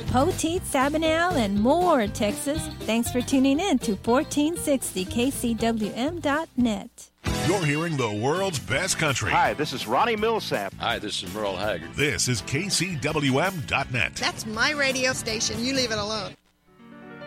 Poteet, Sabinal, and more, Texas. Thanks for tuning in to 1460kcwm.net. You're hearing the world's best country. Hi, this is Ronnie Millsap. Hi, this is Merle Haggard. This is KCWM.net. That's my radio station. You leave it alone.